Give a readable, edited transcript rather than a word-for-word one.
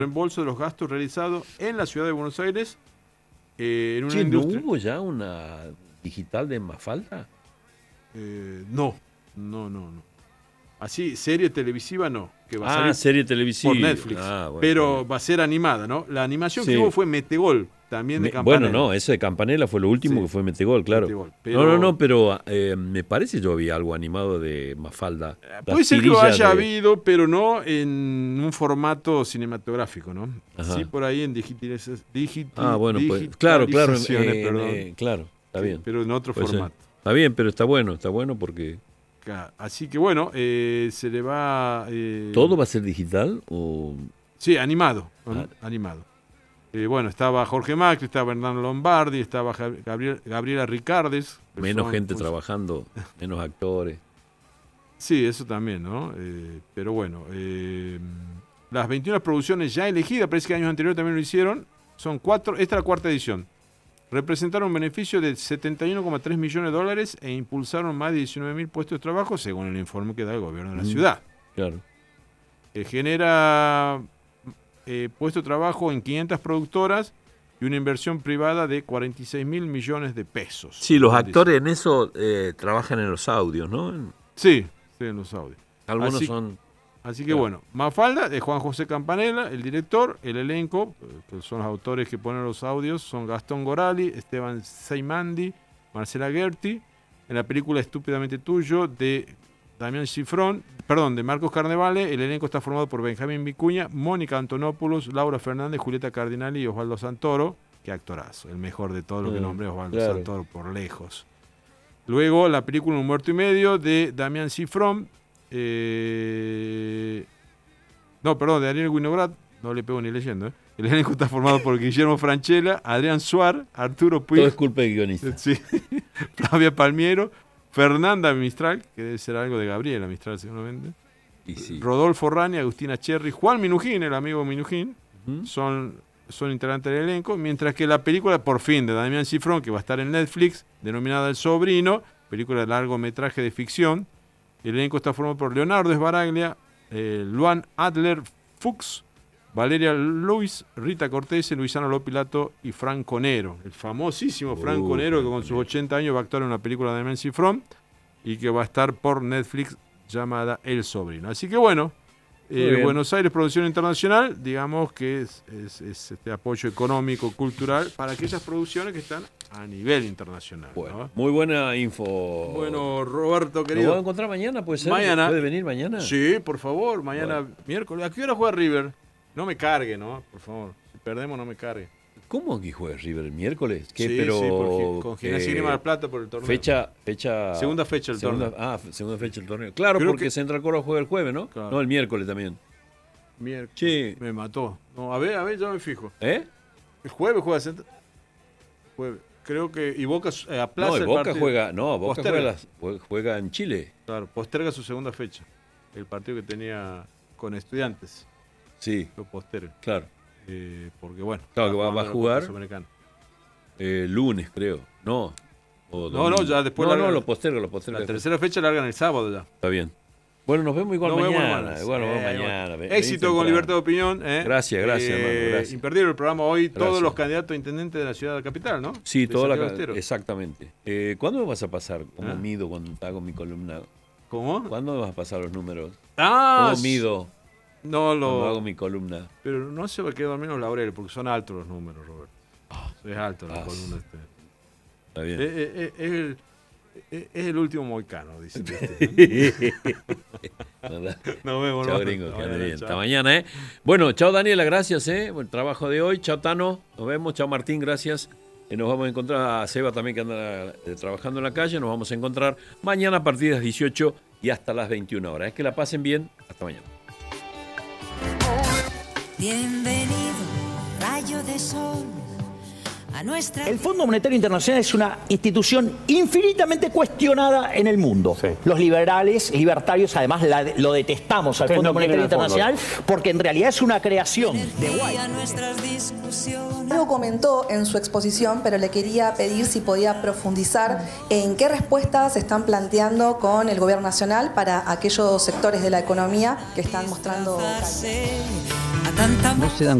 reembolso de los gastos realizados en la ciudad de Buenos Aires en una Che, ¿no industria. hubo ya una digital de Mafalda? No. Así, serie televisiva no. Que va a salir Serie televisiva. por Netflix. Bueno, pero va a ser animada, ¿no? La animación Sí. que hubo fue Metegol, también de Campanella. Bueno, no, ese de Campanella fue lo último Sí. que fue Metegol, claro. Metegol, pero- Pero me parece yo vi algo animado de Mafalda. Puede Las ser que lo tirillas haya de- habido, pero no en un formato cinematográfico, ¿no? Ajá. Sí, por ahí en Bueno, pues claro, digitalizaciones, perdón. claro, está Sí, bien. pero en otro Puede ser. formato. Está bien, pero está bueno porque... Así que bueno, se le va... ¿Todo va a ser digital o...? Sí, animado. Ah. Animado. Bueno, estaba Jorge Macri, estaba Hernán Lombardi, estaba Gabriela Ricardes. Menos gente trabajando, menos actores. Sí, eso también, ¿no? Pero bueno, las 21 producciones ya elegidas, parece que años anteriores también lo hicieron, son 4, esta es la 4ª edición. Representaron un beneficio de $71,3 millones e impulsaron más de 19.000 puestos de trabajo, según el informe que da el gobierno de la ciudad. Claro. Genera puestos de trabajo en 500 productoras y una inversión privada de 46.000 millones de pesos. Sí, los actores en eso trabajan en los audios, ¿no? Sí, en los audios. Algunos son... Así que Claro. bueno, Mafalda de Juan José Campanella, el director, el elenco, que son los autores que ponen los audios, son Gastón Gorali, Esteban Seimandi, Marcela Gerti. En la película Estúpidamente Tuyo de Damián Cifrón, de Marcos Carnevale, el elenco está formado por Benjamín Vicuña, Mónica Antonopoulos, Laura Fernández, Julieta Cardinali y Osvaldo Santoro. Qué actorazo, el mejor de todo lo que nombré, Osvaldo claro. Santoro, por lejos. Luego la película Un muerto y medio de Damián Cifrón. De Daniel Winograd, no le pego ni leyendo. El elenco está formado por Guillermo Franchella, Adrián Suar, Arturo Puig, Todo es culpa del guionista. sí, Flavia Palmiero, Fernanda Mistral, que debe ser algo de Gabriela Mistral seguramente, Y sí. Rodolfo Rani, Agustina Cherry, Juan Minujín, el amigo Minujín, Ujú. son integrantes del elenco, mientras que la película Por fin de Damián Cifrón, que va a estar en Netflix, denominada El Sobrino, película de largometraje de ficción. El elenco está formado por Leonardo Esbaraglia, Luan Adler Fuchs, Valeria Luis, Rita Cortés, Luisano Lopilato y Franco Nero. El famosísimo Franco Nero, que con sus 80 años va a actuar en una película de Damián Cifrón y que va a estar por Netflix llamada El Sobrino. Así que bueno, bien. Buenos Aires Producción Internacional, digamos que es este apoyo económico, cultural para aquellas producciones que están a nivel internacional. Bueno, ¿no? muy buena info. Bueno, Roberto, ¿Nos querido. vamos a encontrar mañana? ¿Puede ser? Mañana. ¿Puede venir mañana? Sí, por favor, mañana Bueno. miércoles. ¿A qué hora juega River? No me cargue, ¿no? Por favor. Si perdemos, no me cargue. ¿Cómo que juega River el miércoles? ¿Qué? Sí, Pero, sí, con Gimnasia y Grima de la Plata por el torneo. fecha... Segunda fecha del torneo. Segunda fecha del torneo. Claro, Creo porque que- Central Córdoba juega el jueves, ¿no? Claro. No, el miércoles también. Miércoles. Sí. Me mató. No, a ver, ya me fijo. ¿Eh? El jueves juega Central. Jueves. Creo que. Y Boca aplaza No, el el Boca partido. juega... No, Boca Posterga. juega en Chile. Claro, posterga su segunda fecha. El partido que tenía con Estudiantes. Sí, Lo posterga. claro. Porque bueno. Claro, que está va a jugando la jugar. Copa Sudamericana. Lunes, creo. No. O No, domingo. ya después No, larga- lo posterga. La tercera fecha largan el sábado ya. Está bien. Bueno, nos vemos igual Nos vemos mañana. mañana. Igual nos vemos Bueno. mañana. Éxito con temprano. Libertad de Opinión. Gracias, hermano, gracias. Imperdible el programa hoy. Todos Gracias. los candidatos a intendente de la ciudad de la capital, ¿no? Sí, De toda la Santiago del Estero. exactamente. ¿Cuándo me vas a pasar? ¿Cómo Ah. mido cuando hago mi columna? ¿Cómo? ¿Cuándo me vas a pasar los números? Ah, ¿Cómo mido no cuando hago lo. mi columna? Pero no se va a quedar dormir los laureles porque son altos los números, Roberto. Es alto la Ah, columna. Está bien. Es el último moicano, dice. Nada. Nos vemos, Chao, Roberto. gringo, que ande Mañana, bien. chao. Hasta mañana, ¿eh? Bueno, chao, Daniela, gracias, ¿eh? Buen trabajo de hoy. Chao, Tano. Nos vemos. Chao, Martín, gracias. Nos vamos a encontrar a Seba también, que anda trabajando en la calle. Nos vamos a encontrar mañana a partir de las 18 y hasta las 21 horas. Es que la pasen bien. Hasta mañana. Bienvenido, rayo de sol, a nuestra... El Fondo Monetario Internacional es una institución infinitamente cuestionada en el mundo. Sí. Los libertarios, además, lo detestamos al Ustedes Fondo no quieren Monetario el fondo. Internacional porque en realidad es una creación de White. a nuestras discusiones. Algo comentó en su exposición, pero le quería pedir si podía profundizar en qué respuestas se están planteando con el gobierno nacional para aquellos sectores de la economía que están mostrando caída. Disfrazarse a tanta No se dan